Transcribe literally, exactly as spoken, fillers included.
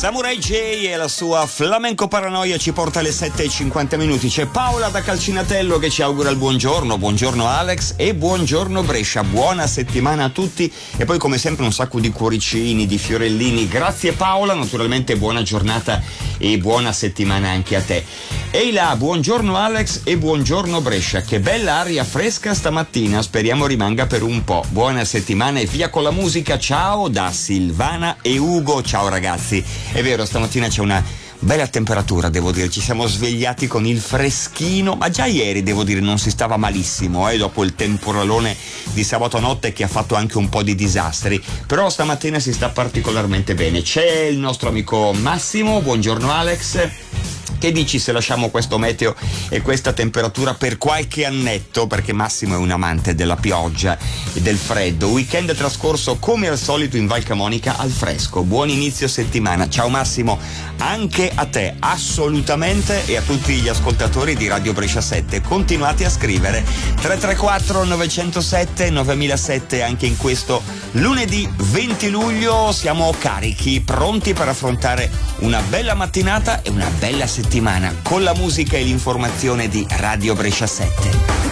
Samurai J e la sua Flamenco Paranoia ci porta alle sette e cinquanta minuti. C'è Paola da Calcinatello che ci augura il buongiorno. Buongiorno Alex e buongiorno Brescia. Buona settimana a tutti. E poi come sempre un sacco di cuoricini, di fiorellini. Grazie Paola, naturalmente buona giornata e buona settimana anche a te. Ehi là, buongiorno Alex e buongiorno Brescia. Che bella aria fresca stamattina, speriamo rimanga per un po'. Buona settimana e via con la musica. Ciao da Silvana e Ugo. Ciao ragazzi. È vero, stamattina c'è una bella temperatura, devo dire, ci siamo svegliati con il freschino, ma già ieri devo dire non si stava malissimo, eh, dopo il temporalone di sabato notte che ha fatto anche un po' di disastri, però stamattina si sta particolarmente bene. C'è il nostro amico Massimo, buongiorno Alex. Che dici se lasciamo questo meteo e questa temperatura per qualche annetto, perché Massimo è un amante della pioggia e del freddo. Weekend trascorso come al solito in Val Camonica al fresco. Buon inizio settimana. Ciao Massimo, anche a te assolutamente e a tutti gli ascoltatori di Radio Brescia sette. Continuate a scrivere tre tre quattro nove zero sette nove zero zero sette anche in questo lunedì venti luglio. Siamo carichi, pronti per affrontare una bella mattinata e una bella settimana con la musica e l'informazione di Radio Brescia sette.